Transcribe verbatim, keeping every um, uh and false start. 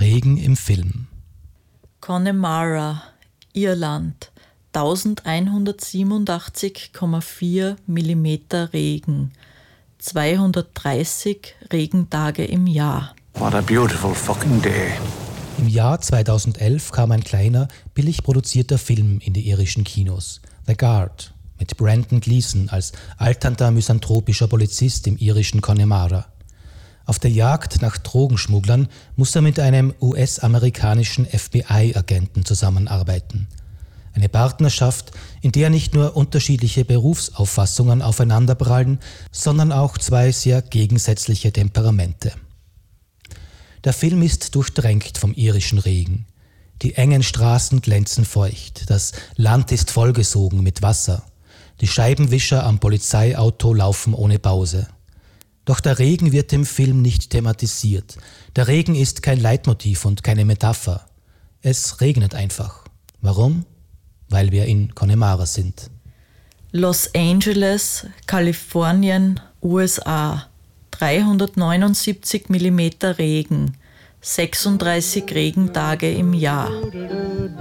Regen im Film. Connemara, Irland, eintausendeinhundertsiebenundachtzig Komma vier Millimeter Regen, zweihundertdreißig Regentage im Jahr. What a beautiful fucking day. Im Jahr zweitausendelf kam ein kleiner, billig produzierter Film in die irischen Kinos, The Guard, mit Brendan Gleeson als alternder misanthropischer Polizist im irischen Connemara. Auf der Jagd nach Drogenschmugglern muss er mit einem U S-amerikanischen F B I-Agenten zusammenarbeiten. Eine Partnerschaft, in der nicht nur unterschiedliche Berufsauffassungen aufeinanderprallen, sondern auch zwei sehr gegensätzliche Temperamente. Der Film ist durchdrängt vom irischen Regen. Die engen Straßen glänzen feucht, das Land ist vollgesogen mit Wasser. Die Scheibenwischer am Polizeiauto laufen ohne Pause. Doch der Regen wird im Film nicht thematisiert. Der Regen ist kein Leitmotiv und keine Metapher. Es regnet einfach. Warum? Weil wir in Connemara sind. Los Angeles, Kalifornien, U S A. dreihundertneunundsiebzig Millimeter Regen, sechsunddreißig Regentage im Jahr.